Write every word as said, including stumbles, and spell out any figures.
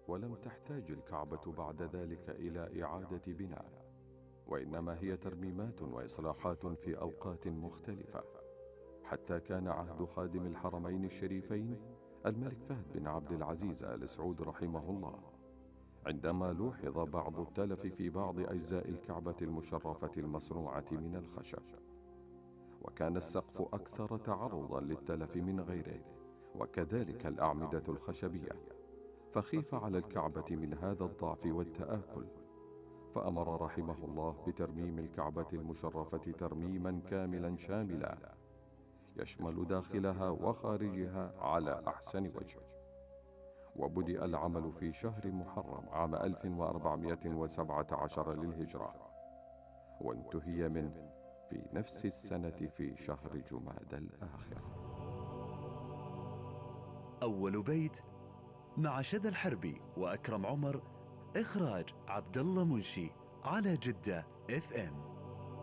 ولم تحتاج الكعبة بعد ذلك إلى إعادة بناء، وإنما هي ترميمات وإصلاحات في أوقات مختلفة، حتى كان عهد خادم الحرمين الشريفين الملك فهد بن عبد العزيز آل سعود رحمه الله، عندما لوحظ بعض التلف في بعض أجزاء الكعبة المشرفة المصنوعة من الخشب، وكان السقف أكثر تعرضا للتلف من غيره، وكذلك الأعمدة الخشبية، فخيف على الكعبة من هذا الضعف والتآكل، فأمر رحمه الله بترميم الكعبة المشرفة ترميما كاملا شاملا يشمل داخلها وخارجها على أحسن وجه. وبدأ العمل في شهر محرم عام ألف وأربعمائة وسبعة عشر للهجرة، وانتهي منه في نفس السنة في شهر جماد الآخر. أول بيت مع شذى الحربي وأكرم عمر، إخراج عبد الله منشي، على جدة اف ام.